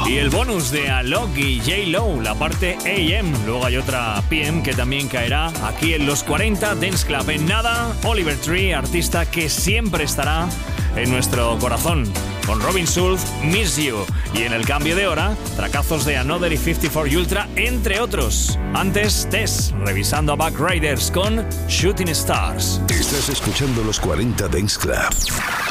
Y el bonus de Alok y J-Lo, la parte AM. Luego hay otra PM que también caerá aquí en los 40 Dance Club. En nada, Oliver Tree, artista que siempre estará en nuestro corazón. Con Robin Schulz, Miss You. Y en el cambio de hora, tracazos de Another y 54 Ultra, entre otros. Antes, Tess, revisando a Backriders con Shooting Stars. Estás escuchando los 40 Dance Club.